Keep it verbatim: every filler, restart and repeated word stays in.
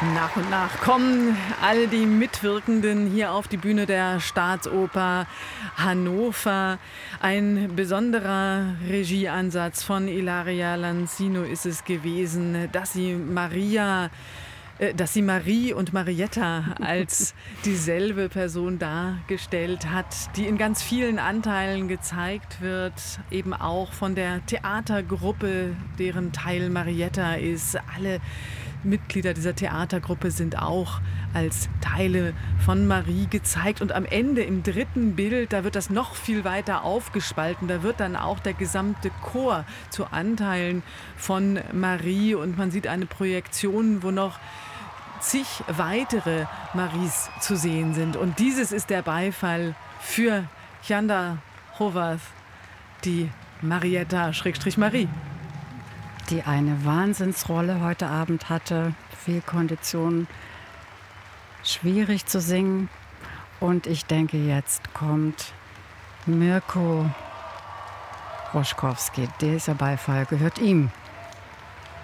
Nach und nach kommen all die Mitwirkenden hier auf die Bühne der Staatsoper Hannover. Ein besonderer Regieansatz von Ilaria Lanzino ist es gewesen, dass sie Maria, äh, dass sie Marie und Marietta als dieselbe Person dargestellt hat, die in ganz vielen Anteilen gezeigt wird, eben auch von der Theatergruppe, deren Teil Marietta ist. Alle Mitglieder dieser Theatergruppe sind auch als Teile von Marie gezeigt. Und am Ende im dritten Bild, da wird das noch viel weiter aufgespalten. Da wird dann auch der gesamte Chor zu Anteilen von Marie. Und man sieht eine Projektion, wo noch zig weitere Maries zu sehen sind. Und dieses ist der Beifall für Chanda Howarth, die Marietta-Marie. Die eine Wahnsinnsrolle heute Abend hatte, viel Kondition, schwierig zu singen. Und ich denke, jetzt kommt Mirko Roschkowski. Dieser Beifall gehört ihm.